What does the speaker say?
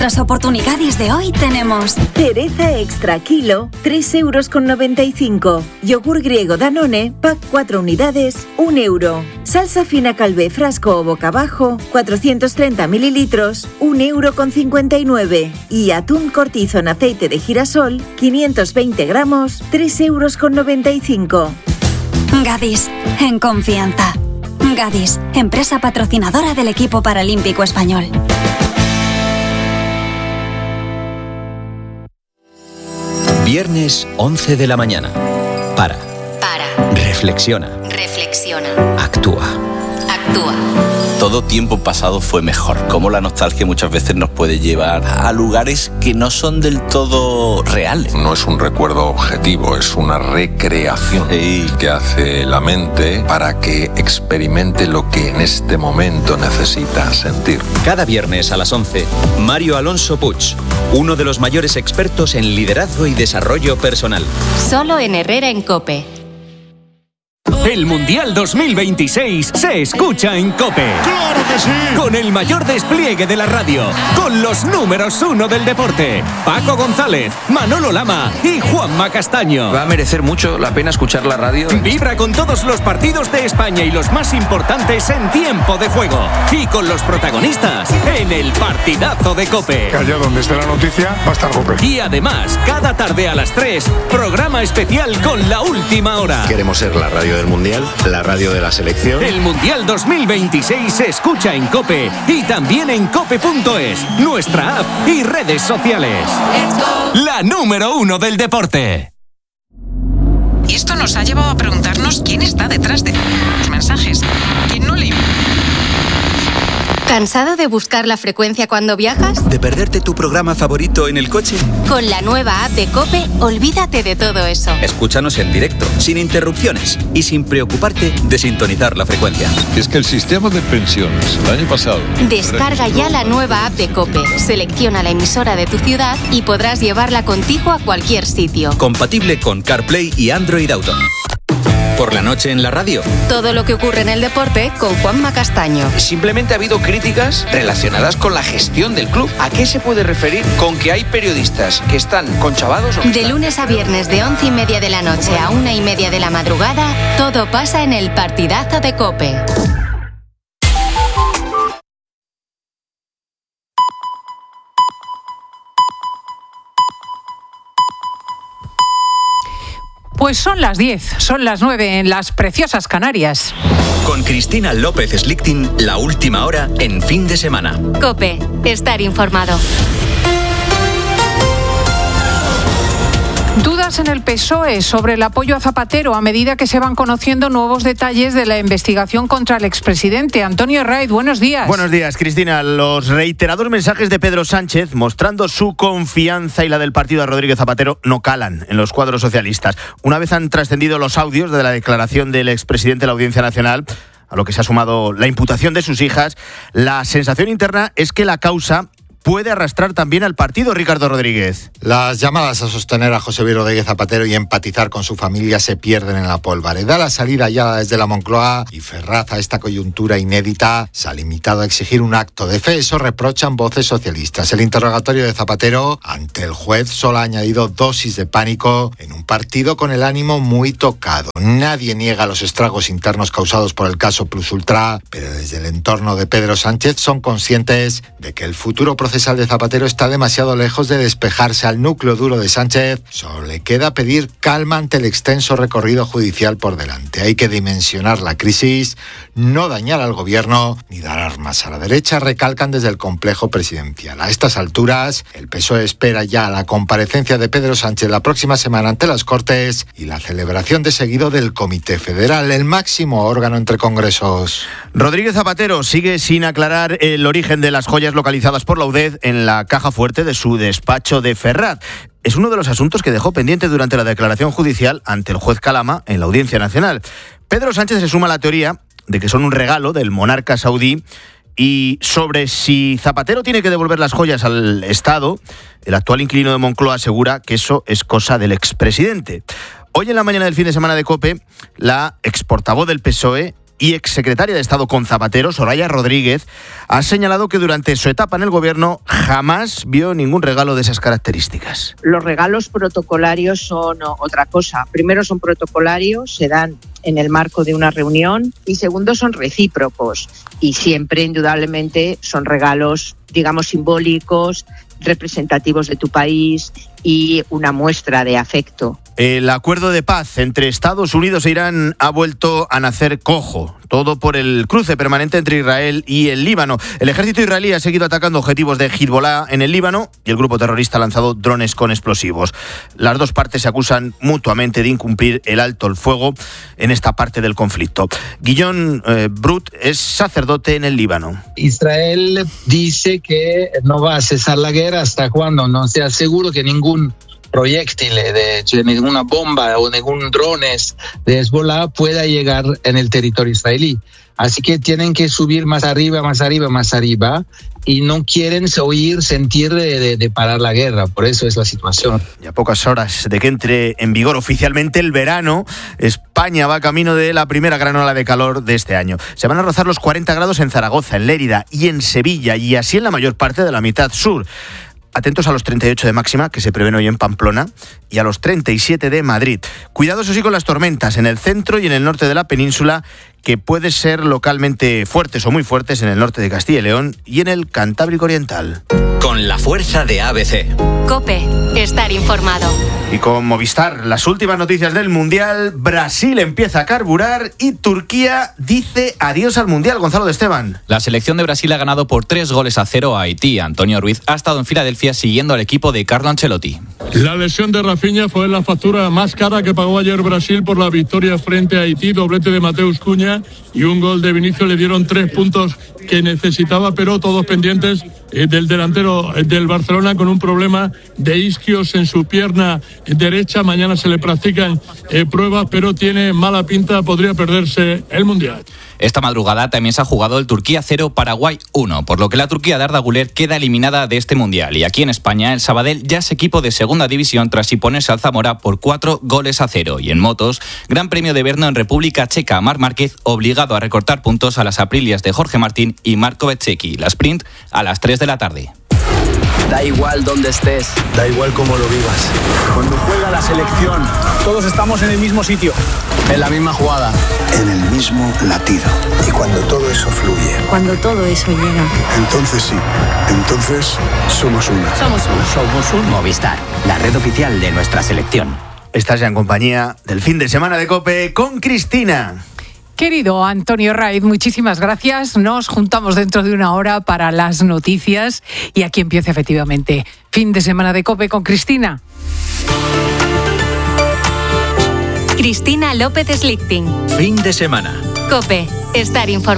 los oportunidades de hoy tenemos cereza extra kilo, 3,95 €. Yogur griego Danone, pack 4 unidades, 1 €. Salsa fina Calvé frasco o boca abajo, 430 mililitros, 1,59 €. Y atún cortizo en aceite de girasol, 520 gramos, 3,95 €. Gadis, en confianza. Gadis, empresa patrocinadora del equipo paralímpico español. Viernes 11 de la mañana. Para. Reflexiona. Actúa. Todo tiempo pasado fue mejor. Como la nostalgia muchas veces nos puede llevar a lugares que no son del todo reales. No es un recuerdo objetivo, es una recreación que hace la mente para que experimente lo que en este momento necesita sentir. Cada viernes a las 11, Mario Alonso Puig, uno de los mayores expertos en liderazgo y desarrollo personal. Solo en Herrera en COPE. El Mundial 2026 se escucha en COPE. ¡Claro que sí! Con el mayor despliegue de la radio, con los números 1 del deporte, Paco González, Manolo Lama y Juanma Castaño. Va a merecer mucho la pena escuchar la radio. Vibra con todos los partidos de España y los más importantes en tiempo de juego. Y con los protagonistas en el partidazo de COPE. Allá donde esté la noticia, va a estar COPE. Y además, cada tarde a las 3, programa especial con La Última Hora. Queremos ser la radio del Mundial, la radio de la selección. El Mundial 2026 se escucha en COPE y también en cope.es, nuestra app y redes sociales. La número 1 del deporte. Y esto nos ha llevado a preguntarnos quién está detrás de los mensajes. ¿Quién no le... ¿Cansado de buscar la frecuencia cuando viajas? ¿De perderte tu programa favorito en el coche? Con la nueva app de COPE, olvídate de todo eso. Escúchanos en directo, sin interrupciones y sin preocuparte de sintonizar la frecuencia. Es que el sistema de pensiones el año pasado... Descarga ya la nueva app de COPE, selecciona la emisora de tu ciudad y podrás llevarla contigo a cualquier sitio. Compatible con CarPlay y Android Auto. Por la noche en la radio. Todo lo que ocurre en el deporte con Juanma Castaño. Simplemente ha habido críticas relacionadas con la gestión del club. ¿A qué se puede referir con que hay periodistas que están conchavados? De lunes a viernes de 11:30 de la noche a 1:30 de la madrugada, todo pasa en el partidazo de COPE. Pues son las 10, son las 9 en las preciosas Canarias. Con Cristina López Slichting, La Última Hora en fin de semana. COPE, estar informado. Dudas en el PSOE sobre el apoyo a Zapatero a medida que se van conociendo nuevos detalles de la investigación contra el expresidente. Antonio Herraiz, buenos días. Buenos días, Cristina. Los reiterados mensajes de Pedro Sánchez mostrando su confianza y la del partido a Rodríguez Zapatero no calan en los cuadros socialistas. Una vez han trascendido los audios de la declaración del expresidente de la Audiencia Nacional, a lo que se ha sumado la imputación de sus hijas, la sensación interna es que la causa puede arrastrar también al partido, Ricardo Rodríguez. Las llamadas a sostener a José Luis Rodríguez Zapatero y empatizar con su familia se pierden en la polvareda. La salida ya desde la Moncloa y Ferraz a esta coyuntura inédita se ha limitado a exigir un acto de fe. Eso reprochan voces socialistas. El interrogatorio de Zapatero ante el juez solo ha añadido dosis de pánico en un partido con el ánimo muy tocado. Nadie niega los estragos internos causados por el caso Plus Ultra, pero desde el entorno de Pedro Sánchez son conscientes de que el futuro procesal de Zapatero está demasiado lejos de despejarse. Al núcleo duro de Sánchez solo le queda pedir calma ante el extenso recorrido judicial por delante. Hay que dimensionar la crisis, no dañar al gobierno ni dar armas a la derecha, recalcan desde el complejo presidencial. A estas alturas, el PSOE espera ya la comparecencia de Pedro Sánchez la próxima semana ante las Cortes y la celebración de seguido del Comité Federal, el máximo órgano entre congresos. Rodríguez Zapatero sigue sin aclarar el origen de las joyas localizadas por la UDED en la caja fuerte de su despacho de Ferraz. Es uno de los asuntos que dejó pendiente durante la declaración judicial ante el juez Calama en la Audiencia Nacional. Pedro Sánchez se suma a la teoría de que son un regalo del monarca saudí, y sobre si Zapatero tiene que devolver las joyas al Estado, el actual inquilino de Moncloa asegura que eso es cosa del expresidente. Hoy en la mañana del fin de semana de COPE, la exportavoz del PSOE, y exsecretaria de Estado con Zapatero, Soraya Rodríguez, ha señalado que durante su etapa en el gobierno jamás vio ningún regalo de esas características. Los regalos protocolarios son otra cosa. Primero, son protocolarios, se dan en el marco de una reunión, y segundo, son recíprocos y siempre, indudablemente, son regalos, digamos, simbólicos, representativos de tu país y una muestra de afecto. El acuerdo de paz entre Estados Unidos e Irán ha vuelto a nacer cojo. Todo por el cruce permanente entre Israel y el Líbano. El ejército israelí ha seguido atacando objetivos de Hezbollah en el Líbano y el grupo terrorista ha lanzado drones con explosivos. Las dos partes se acusan mutuamente de incumplir el alto el fuego en esta parte del conflicto. Guillaume Brut es sacerdote en el Líbano. Israel dice que no va a cesar la guerra hasta cuando no sea seguro que ningún proyectil de ninguna bomba o ningún drones de Hezbollah pueda llegar en el territorio israelí. Así que tienen que subir más arriba y no quieren sentir de parar la guerra. Por eso es la situación. Y a pocas horas de que entre en vigor oficialmente el verano, España va camino de la primera gran ola de calor de este año. Se van a rozar los 40 grados en Zaragoza, en Lérida y en Sevilla, y así en la mayor parte de la mitad sur. Atentos a los 38 de máxima que se prevén hoy en Pamplona y a los 37 de Madrid. Cuidado, eso sí, con las tormentas en el centro y en el norte de la península, que pueden ser localmente fuertes o muy fuertes en el norte de Castilla y León y en el Cantábrico Oriental. Con la fuerza de ABC. COPE. Estar informado. Y con Movistar, las últimas noticias del Mundial. Brasil empieza a carburar y Turquía dice adiós al Mundial. Gonzalo de Esteban. La selección de Brasil ha ganado por 3-0 a Haití. Antonio Ruiz ha estado en Filadelfia siguiendo al equipo de Carlo Ancelotti. La lesión de Rafinha fue la factura más cara que pagó ayer Brasil por la victoria frente a Haití. Doblete de Mateus Cunha y un gol de Vinicius le dieron 3 puntos que necesitaba, pero todos pendientes del delantero del Barcelona con un problema de isquios en su pierna derecha. Mañana se le practican pruebas, pero tiene mala pinta, podría perderse el Mundial. Esta madrugada también se ha jugado el Turquía 0, Paraguay 1, por lo que la Turquía de Arda Güler queda eliminada de este Mundial. Y aquí en España, el Sabadell ya es equipo de segunda división tras imponerse al Zamora por 4-0. Y en motos, Gran Premio de Brno en República Checa, Marc Márquez obligado a recortar puntos a las Aprilias de Jorge Martín y Marco Bezzecchi. La sprint a las 3 de la tarde. Da igual dónde estés, da igual cómo lo vivas. Cuando juega la selección, todos estamos en el mismo sitio, en la misma jugada, en el mismo latido. Y cuando todo eso fluye, cuando todo eso llega, entonces sí, entonces somos uno. Somos un Movistar, la red oficial de nuestra selección. Estás ya en compañía del fin de semana de COPE con Cristina. Querido Antonio Raiz, muchísimas gracias. Nos juntamos dentro de una hora para las noticias y aquí empieza efectivamente fin de semana de COPE con Cristina. Cristina López Slichting. Fin de semana. COPE. Estar informado.